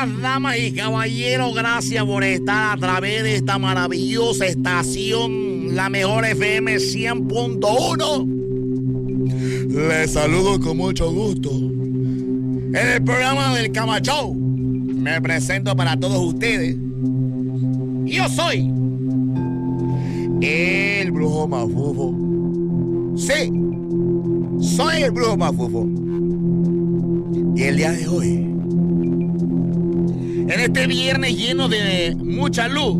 días, damas y caballeros. Gracias por estar a través de esta maravillosa estación, la mejor FM 100.1. Les saludo con mucho gusto. En el programa del Camacho me presento para todos ustedes. Yo soy el Brujo Mafufo. Sí, soy el Brujo Mafufo. Y el día de hoy, en este viernes lleno de mucha luz,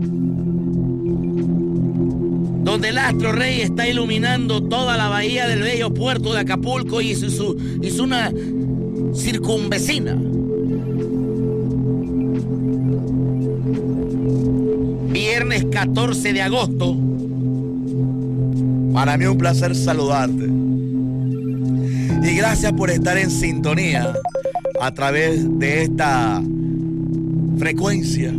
donde el astro rey está iluminando toda la bahía del bello puerto de Acapulco y su una circunvecina. Viernes 14 de agosto. Para mí un placer saludarte. Y gracias por estar en sintonía a través de esta frecuencia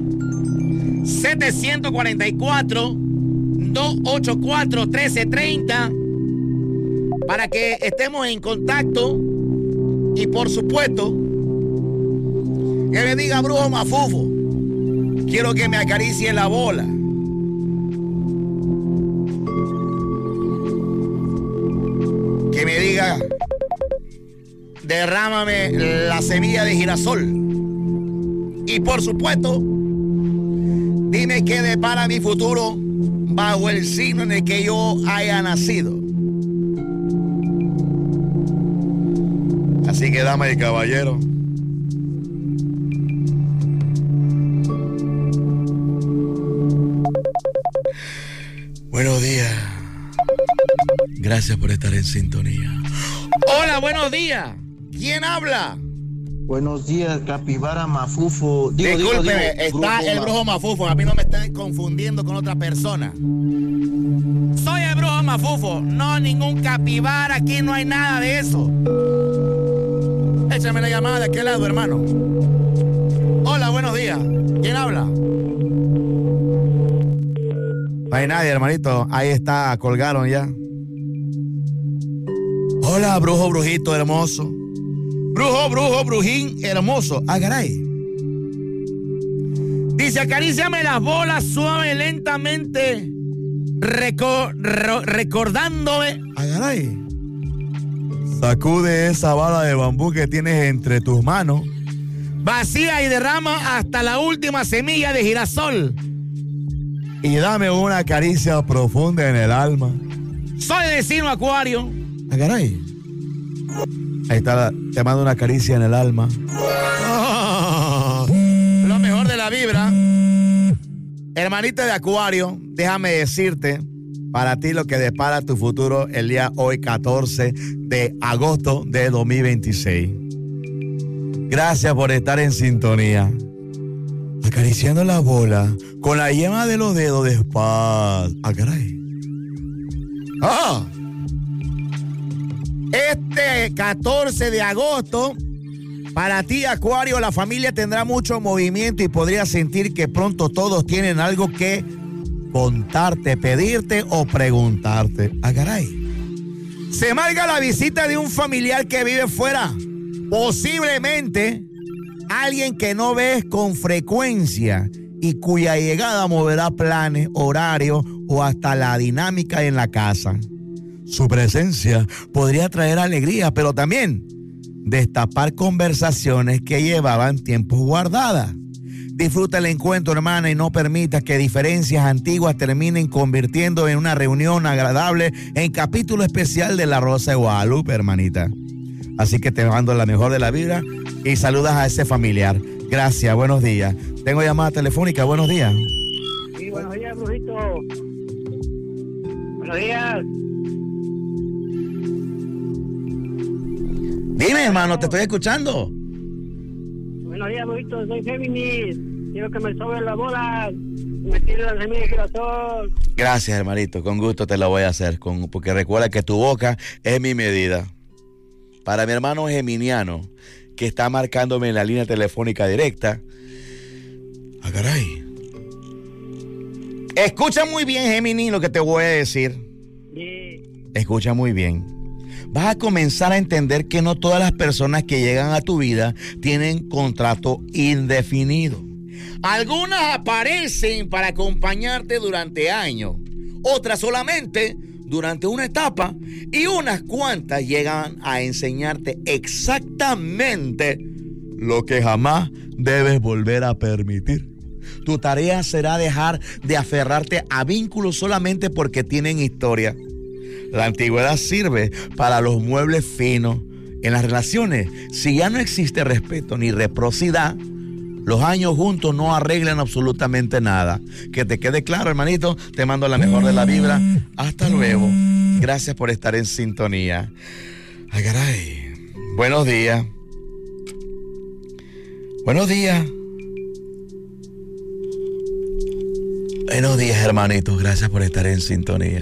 744-284-1330 para que estemos en contacto y por supuesto que me diga Brujo Mafufo, quiero que me acaricie la bola. Que me diga, derrámame la semilla de girasol. Y por supuesto, dime qué depara mi futuro bajo el signo en el que yo haya nacido. Así que, damas y caballeros, buenos días. Gracias por estar en sintonía. Hola, buenos días. ¿Quién habla? Buenos días, Capibara Mafufo. Discúlpeme, está el Brujo Mafufo. A mí no me estén confundiendo con otra persona. Soy el Brujo Mafufo. No, ningún capibara. Aquí no hay nada de eso. Échame la llamada de aquel lado, hermano. Hola, buenos días. ¿Quién habla? No hay nadie, hermanito. Ahí está, colgaron ya. Hola, brujo, brujito hermoso. Brujo, brujo, brujín hermoso. Ah, caray. Dice, acaríciame las bolas suave, lentamente, recordándome. Ah, caray. Sacude esa bala de bambú que tienes entre tus manos. Vacía y derrama hasta la última semilla de girasol. Y dame una caricia profunda en el alma. Soy de signo Acuario. Ah, caray. Ahí está, te mando una caricia en el alma. Oh, lo mejor de la vibra. Hermanita de Acuario, déjame decirte para ti lo que depara tu futuro el día hoy 14 de agosto de 2026. Gracias por estar en sintonía. Acariciando la bola con la yema de los dedos despacio. Ah, caray. ¡Ah! Este 14 de agosto, para ti, Acuario, la familia tendrá mucho movimiento y podrías sentir que pronto todos tienen algo que contarte, pedirte o preguntarte. Ah, caray. Se marca la visita de un familiar que vive fuera. Posiblemente alguien que no ves con frecuencia y cuya llegada moverá planes, horarios o hasta la dinámica en la casa. Su presencia podría traer alegría, pero también destapar conversaciones que llevaban tiempos guardadas. Disfruta el encuentro, hermana, y no permitas que diferencias antiguas terminen convirtiendo en una reunión agradable en capítulo especial de La Rosa de Guadalupe, hermanita. Así que te mando la mejor de la vida y saludas a ese familiar. Gracias, buenos días. Tengo llamada telefónica, buenos días. Sí, buenos días, brujito. Buenos días. Dime, hermano, te estoy escuchando. Buenos días, brujito. Soy Géminis. Quiero que me sobre la bola. Me tire la semilla de girasol. Gracias, hermanito. Con gusto te la voy a hacer. Porque recuerda que tu boca es mi medida. Para mi hermano geminiano, que está marcándome en la línea telefónica directa. Ah, caray. Escucha muy bien, Géminis, lo que te voy a decir. Sí. Escucha muy bien. Vas a comenzar a entender que no todas las personas que llegan a tu vida tienen contrato indefinido. Algunas aparecen para acompañarte durante años, otras solamente durante una etapa y unas cuantas llegan a enseñarte exactamente lo que jamás debes volver a permitir. Tu tarea será dejar de aferrarte a vínculos solamente porque tienen historia. La antigüedad sirve para los muebles finos. En las relaciones, si ya no existe respeto ni reciprocidad, los años juntos no arreglan absolutamente nada. Que te quede claro, hermanito. Te mando la mejor de la vibra. Hasta luego. Gracias por estar en sintonía. Ay, caray. Buenos días. Buenos días. Buenos días, hermanitos. Gracias por estar en sintonía.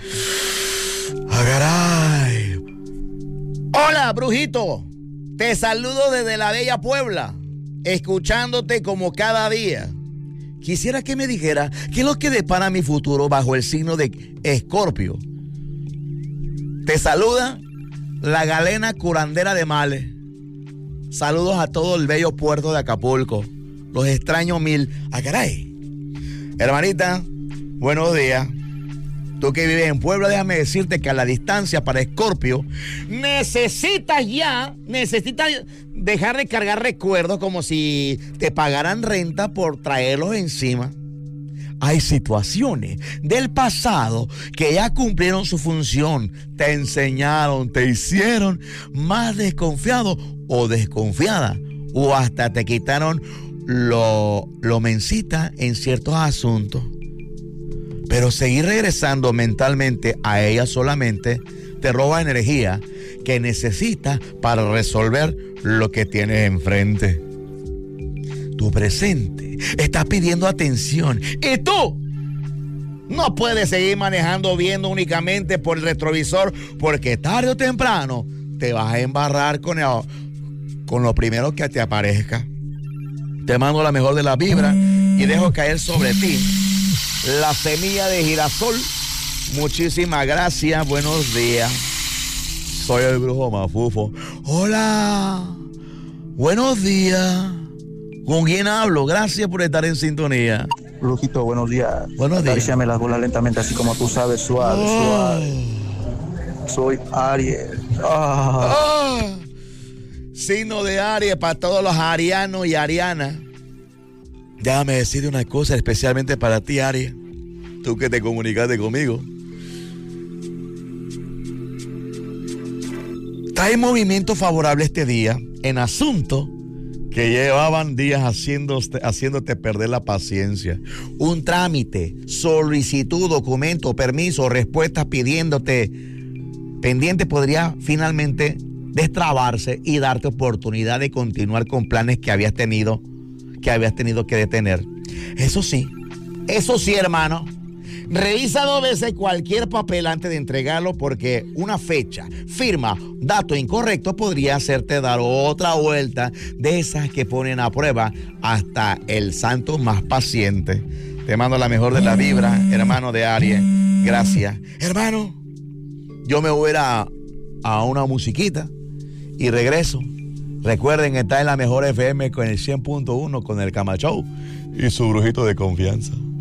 ¡Agaray! Hola, brujito. Te saludo desde la bella Puebla, escuchándote como cada día. Quisiera que me dijera qué es lo que depara mi futuro bajo el signo de Escorpio. Te saluda la galena curandera de males. Saludos a todo el bello puerto de Acapulco. Los extraño mil. ¡Agaray! Hermanita, buenos días. Tú que vives en Puebla, déjame decirte que a la distancia para Escorpio necesitas dejar de cargar recuerdos como si te pagaran renta por traerlos encima. Hay situaciones del pasado que ya cumplieron su función, te enseñaron, te hicieron más desconfiado o desconfiada, o hasta te quitaron lo mencita en ciertos asuntos. Pero seguir regresando mentalmente a ella solamente te roba energía que necesitas para resolver lo que tienes enfrente. Tu presente está pidiendo atención y tú no puedes seguir manejando viendo únicamente por el retrovisor, porque tarde o temprano te vas a embarrar con lo primero que te aparezca. Te mando la mejor de la vibra y dejo caer sobre ti la semilla de girasol. Muchísimas gracias. Buenos días. Soy el brujo Mafufo. Hola. Buenos días. ¿Con quién hablo? Gracias por estar en sintonía. Brujito, buenos días. Buenos días. Acaríciame las bolas lentamente, así como tú sabes, suave, suave. Soy Aries. Signo de Aries para todos los arianos y arianas. Déjame decirte una cosa, especialmente para ti, Aries, tú que te comunicaste conmigo. Trae movimiento favorable este día en asuntos que llevaban días haciéndote perder la paciencia. Un trámite, solicitud, documento, permiso, respuestas pidiéndote pendiente podría finalmente destrabarse y darte oportunidad de continuar con planes que habías tenido que detener. Eso sí, hermano, revisa 2 veces cualquier papel antes de entregarlo, porque una fecha, firma, dato incorrecto podría hacerte dar otra vuelta de esas que ponen a prueba hasta el santo más paciente. Te mando la mejor de la vibra, hermano de Aries. Gracias. Hermano, yo me voy a una musiquita y regreso. Recuerden, está en la mejor FM con el 100.1 con el Cama Show y su brujito de confianza.